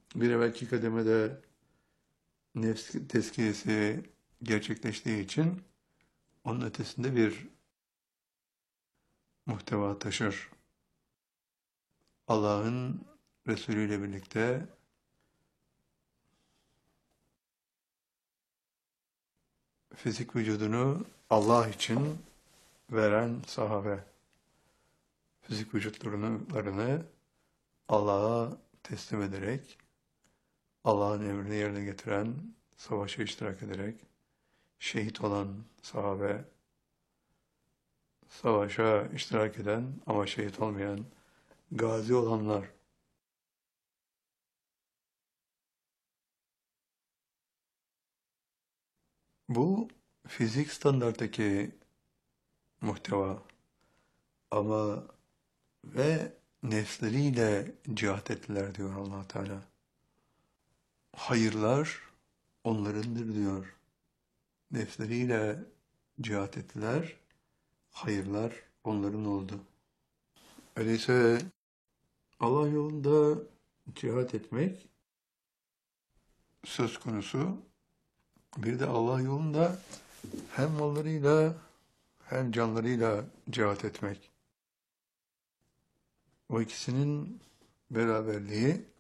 Bir evvelki kademede nefs tezkiyesi gerçekleştiği için onun ötesinde bir muhteva taşır. Allah'ın Resulü ile birlikte fizik vücudunu Allah için veren sahabe, fizik vücutlarını Allah'a teslim ederek, Allah'ın emrini yerine getiren, savaşa iştirak ederek, şehit olan sahabe, savaşa iştirak eden ama şehit olmayan, gazi olanlar. Bu fizik standarttaki muhteva ama ve nefsleriyle cihat ettiler diyor Allah Teala. Hayırlar onlarındır diyor. Nefsleriyle cihat ettiler, hayırlar onların oldu. Öyleyse Allah yolunda cihat etmek söz konusu. Bir de Allah yolunda hem mallarıyla hem canlarıyla cihat etmek. O ikisinin beraberliği